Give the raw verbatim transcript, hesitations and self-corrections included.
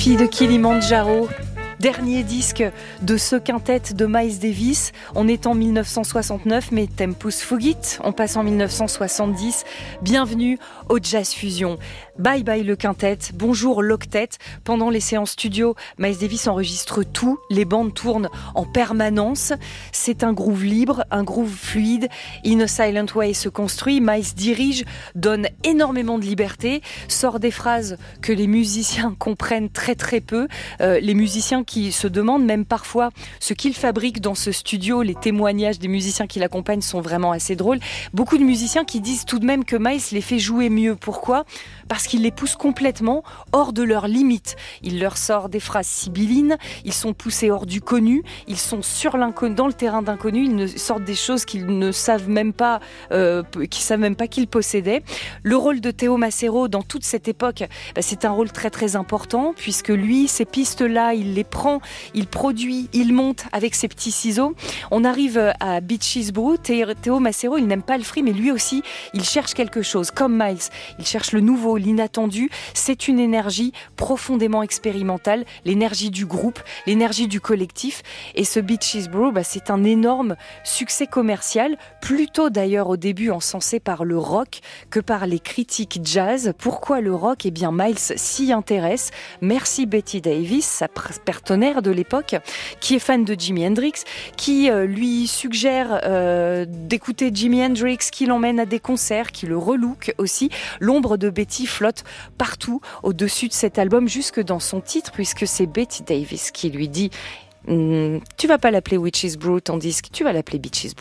Fille de Kilimandjaro, dernier disque de ce quintet de Miles Davis. On est en mille neuf cent soixante-neuf, mais Tempus Fugit, on passe en mille neuf cent soixante-dix. Bienvenue au Jazz Fusion. Bye bye le quintet, bonjour l'octet. Pendant les séances studio, Miles Davis enregistre tout, les bandes tournent en permanence. C'est un groove libre, un groove fluide. In a Silent Way se construit, Miles dirige, donne énormément de liberté, sort des phrases que les musiciens comprennent très très peu. Euh, les musiciens qui se demandent même parfois ce qu'il fabrique dans ce studio. Les témoignages des musiciens qui l'accompagnent sont vraiment assez drôles. Beaucoup de musiciens qui disent tout de même que Miles les fait jouer mieux. Pourquoi ? Parce qu'il les pousse complètement hors de leurs limites. Il leur sort des phrases sibyllines, ils sont poussés hors du connu, ils sont sur l'inconnu, dans le terrain d'inconnu, ils ne sortent des choses qu'ils ne savent même pas, euh, qu'ils savent même pas qu'ils possédaient. Le rôle de Théo Macero dans toute cette époque, bah, c'est un rôle très très important puisque lui, ces pistes-là, il les prend, il produit, il monte avec ses petits ciseaux. On arrive à Beaches Brew. Théo Macero, il n'aime pas le free, mais lui aussi, il cherche quelque chose. Comme Miles, il cherche le nouveau, l'inattendu. C'est une énergie profondément expérimentale, l'énergie du groupe, l'énergie du collectif. Et ce Beaches Brew, bah, c'est un énorme succès commercial, plutôt d'ailleurs au début encensé par le rock que par les critiques jazz. Pourquoi le rock ? Eh bien, Miles s'y intéresse. Merci Betty Davis, sa partenaire de l'époque, qui est fan de Jimi Hendrix, qui euh, lui suggère euh, d'écouter Jimi Hendrix, qui l'emmène à des concerts, qui le relook aussi. L'ombre de Betty flotte partout au-dessus de cet album, jusque dans son titre, puisque c'est Betty Davis qui lui dit mm, « Tu vas pas l'appeler Witch's Brew ton disque, tu vas l'appeler Beaches Brew ».